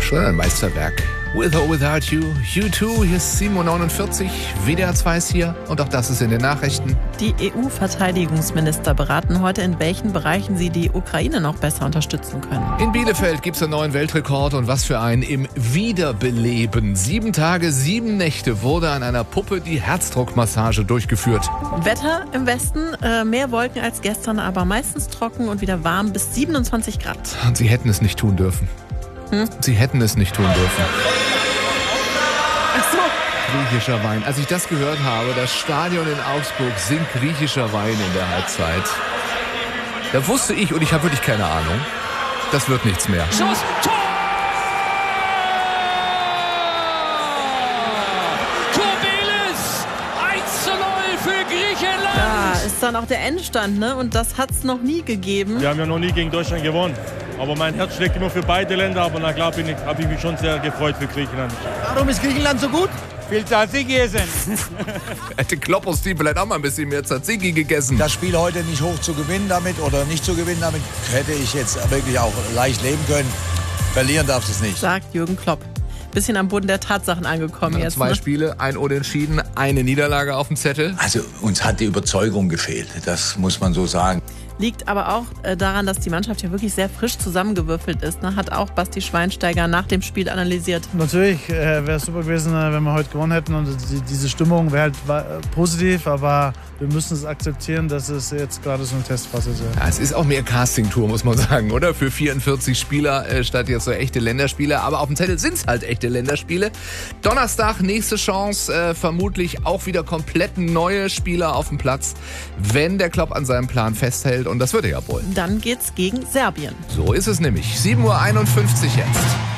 Schon ein Meisterwerk. With or Without You, U2, hier ist 7.49 Uhr, WDR 2 ist hier und auch das ist in den Nachrichten. Die EU-Verteidigungsminister beraten heute, in welchen Bereichen sie die Ukraine noch besser unterstützen können. In Bielefeld gibt es einen neuen Weltrekord und was für einen im Wiederbeleben. 7 Tage, 7 Nächte wurde an einer Puppe die Herzdruckmassage durchgeführt. Wetter im Westen, mehr Wolken als gestern, aber meistens trocken und wieder warm bis 27 Grad. Und sie hätten es nicht tun dürfen. Sie hätten es nicht tun dürfen. Ach so. Griechischer Wein. Als ich das gehört habe, das Stadion in Augsburg singt griechischer Wein in der Halbzeit. Da wusste ich, und ich habe wirklich keine Ahnung, das wird nichts mehr. Schuss, Tor! Kobelis! 1:0 für Griechenland! Da ist dann auch der Endstand, ne? Und das hat's noch nie gegeben. Wir haben ja noch nie gegen Deutschland gewonnen. Aber mein Herz schlägt immer für beide Länder. Aber na klar habe ich mich schon sehr gefreut für Griechenland. Warum ist Griechenland so gut? Viel Tzatziki essen. Hätte Klopp aus Team vielleicht auch mal ein bisschen mehr Tzatziki gegessen. Das Spiel heute nicht hoch zu gewinnen damit oder nicht zu gewinnen damit, hätte ich jetzt wirklich auch leicht leben können. Verlieren darf es nicht. Sagt Jürgen Klopp. Bisschen am Boden der Tatsachen angekommen jetzt. 2 Ne? Spiele, ein Unentschieden, eine Niederlage auf dem Zettel. Also uns hat die Überzeugung gefehlt, das muss man so sagen. Liegt aber auch daran, dass die Mannschaft ja wirklich sehr frisch zusammengewürfelt ist. Ne? Hat auch Basti Schweinsteiger nach dem Spiel analysiert. Natürlich wäre es super gewesen, wenn wir heute gewonnen hätten. Und diese Stimmung wäre halt positiv, aber wir müssen es akzeptieren, dass es jetzt gerade so eine Testphase ist. Ja, es ist auch mehr Casting-Tour, muss man sagen, oder? Für 44 Spieler statt jetzt so echte Länderspiele. Aber auf dem Zettel sind es halt echte Länderspiele. Donnerstag, nächste Chance. Vermutlich auch wieder komplett neue Spieler auf dem Platz, wenn der Klopp an seinem Plan festhält. Und das wird er ja wohl. Dann geht's gegen Serbien. So ist es nämlich. 7.51 Uhr jetzt.